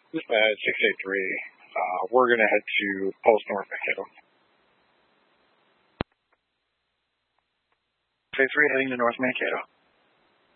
Dispatch 683. We're going to head to Post North Mankato. 683 heading to North Mankato.